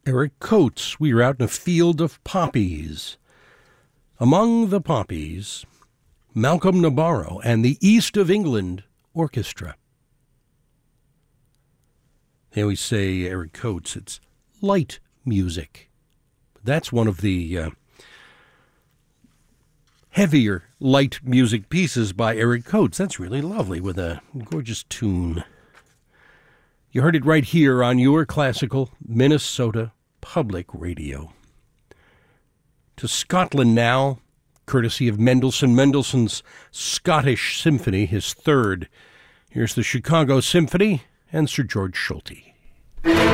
Eric Coates, we are out in a field of poppies. Among the poppies, Malcolm Nabarro and the East of England Orchestra. They always say, Eric Coates, it's light music. That's one of the heavier light music pieces by Eric Coates. That's really lovely with a gorgeous tune. You heard it right here on your classical Minnesota Public Radio. To Scotland now, courtesy of Mendelssohn. Mendelssohn's Scottish Symphony, his third. Here's the Chicago Symphony and Sir George Solti.